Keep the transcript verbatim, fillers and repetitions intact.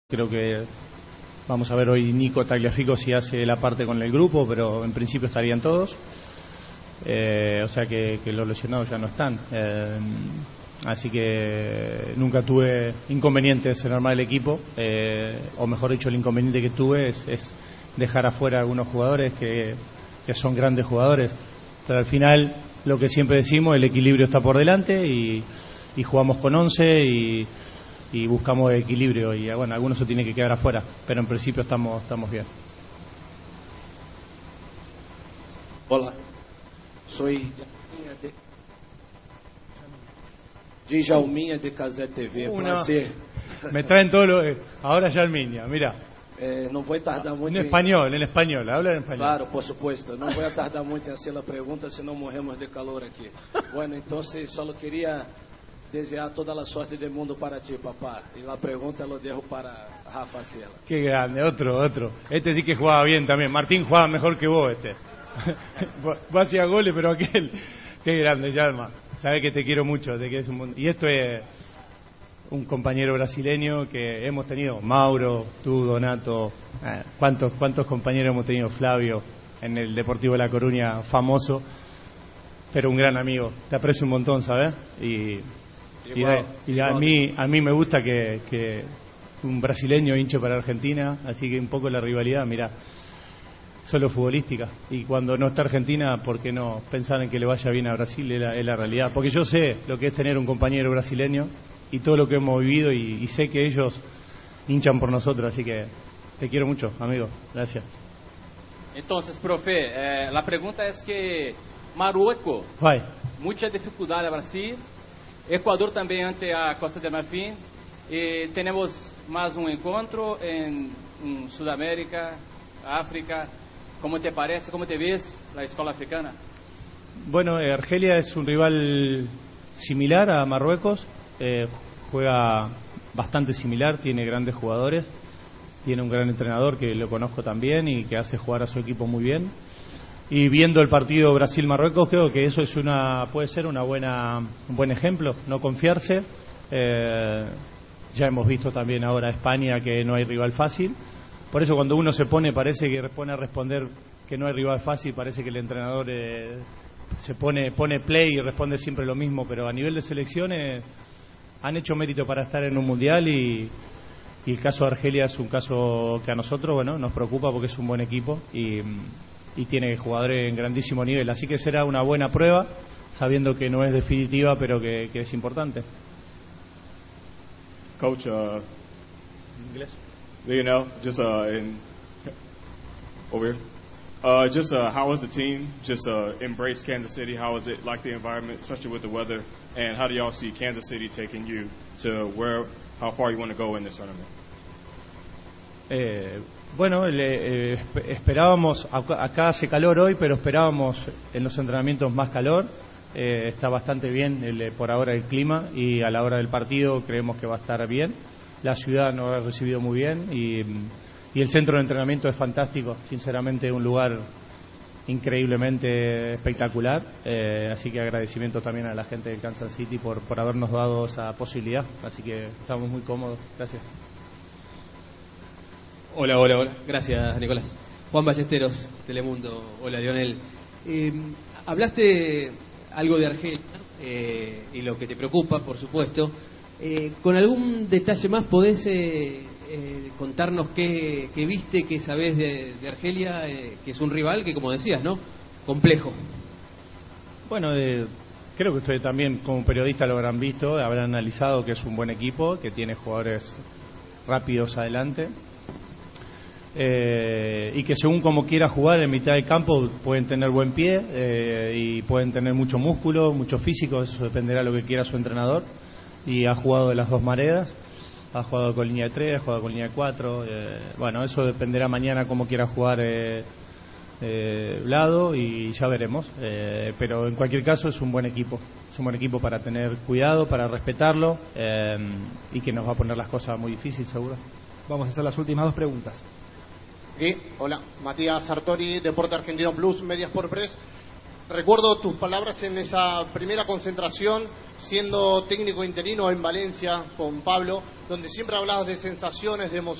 Creo que vamos a ver hoy Nico Tagliafico si hace la parte con el grupo, pero en principio estarían todos. Eh, o sea que, que los lesionados ya no están. Eh, así que nunca tuve inconvenientes en armar el equipo, eh, o mejor dicho, el inconveniente que tuve es, es dejar afuera a algunos jugadores que, que son grandes jugadores. Pero al final, lo que siempre decimos, el equilibrio está por delante y, y jugamos con once y... y buscamos equilibrio y bueno, algunos se tienen que quedar afuera, pero en principio estamos estamos bien. Hola, soy Djalminha de Casé T V. Una, me traen todo lo, ahora Djalminha, mira. Eh, no voy a tardar mucho en español, en español, habla en español. Claro, por supuesto, no voy a tardar mucho en hacer la pregunta, senão morremos de calor aquí. Bueno, entonces solo quería desear toda la suerte del mundo para ti, papá. Y la pregunta lo dejo para Rafa Cela. Qué grande, otro, otro. Este sí que jugaba bien también. Martín jugaba mejor que vos, este. Vos hacías goles, pero aquel... Qué grande, Yalma. Sabés que te quiero mucho. Te quieres un... Y esto es un compañero brasileño que hemos tenido. Mauro, tú, Donato. Eh, ¿cuántos, ¿Cuántos compañeros hemos tenido? Flavio, en el Deportivo de La Coruña, famoso. Pero un gran amigo. Te aprecio un montón, ¿sabes? Y... Y, a, y a mí a mí me gusta que, que un brasileño hinche para Argentina, así que un poco la rivalidad, mira, solo futbolística. Y cuando no está Argentina, ¿por qué no pensar en que le vaya bien a Brasil? Es la, es la realidad. Porque yo sé lo que es tener un compañero brasileño y todo lo que hemos vivido y, y sé que ellos hinchan por nosotros, así que te quiero mucho, amigo. Gracias. Entonces, profe, eh, la pregunta es que Marruecos, Vai. mucha dificultad a Brasil. Ecuador também ante a Costa de Marfim, e temos mais um encontro em, em Sudamérica, África. ¿Cómo te parece, cómo te ves la escuela africana? Bueno, eh, Argelia es un rival similar a Marruecos, eh, juega bastante similar, tiene grandes jugadores, tiene un gran entrenador que lo conozco también y que hace jugar a su equipo muy bien. Y viendo el partido Brasil-Marruecos, creo que eso es una puede ser una buena un buen ejemplo, no confiarse. Eh, ya hemos visto también ahora España que no hay rival fácil. Por eso cuando uno se pone, parece que pone a responder que no hay rival fácil, parece que el entrenador eh, se pone pone play y responde siempre lo mismo. Pero a nivel de selecciones han hecho mérito para estar en un mundial y, y el caso de Argelia es un caso que a nosotros bueno nos preocupa porque es un buen equipo y y tiene jugadores en grandísimo nivel, así que será una buena prueba, sabiendo que no es definitiva, pero que, que es importante. Coach, uh, Inglés. you know, just uh, in over here, uh, just uh, how was the team? Just uh, embrace Kansas City. How was it like the environment, especially with the weather? And how do y'all see Kansas City taking you to where, how far you want to go in this tournament? Eh, Bueno, le, eh, esperábamos, acá, acá hace calor hoy, pero esperábamos en los entrenamientos más calor. Eh, está bastante bien el, por ahora el clima y a la hora del partido creemos que va a estar bien. La ciudad nos ha recibido muy bien y, y el centro de entrenamiento es fantástico, sinceramente un lugar increíblemente espectacular. Eh, así que agradecimiento también a la gente de Kansas City por, por habernos dado esa posibilidad. Así que estamos muy cómodos. Gracias. Hola, hola, hola. Gracias, Nicolás. Juan Ballesteros, Telemundo. Hola, Lionel. Eh, hablaste algo de Argelia eh, y lo que te preocupa, por supuesto. Eh, ¿Con algún detalle más podés eh, eh, contarnos qué, qué viste, qué sabés de, de Argelia, eh, que es un rival que, como decías, ¿no? Complejo. Bueno, eh, creo que ustedes también como periodistas lo habrán visto, habrán analizado que es un buen equipo, que tiene jugadores rápidos adelante. Eh, y que según como quiera jugar en mitad del campo pueden tener buen pie eh, y pueden tener mucho músculo, mucho físico, eso dependerá de lo que quiera su entrenador. Y ha jugado de las dos maneras, ha jugado con línea de tres, ha jugado con línea de cuatro. Eh, bueno, eso dependerá mañana cómo quiera jugar eh, eh, Vlado y ya veremos. Eh, pero en cualquier caso es un buen equipo, es un buen equipo para tener cuidado, para respetarlo eh, y que nos va a poner las cosas muy difíciles seguro. Vamos a hacer las últimas dos preguntas. Sí, hola, Matías Sartori, Deporte Argentino Plus, Medias por Press. Recuerdo tus palabras en esa primera concentración, siendo técnico interino en Valencia con Pablo, donde siempre hablabas de sensaciones, de emociones.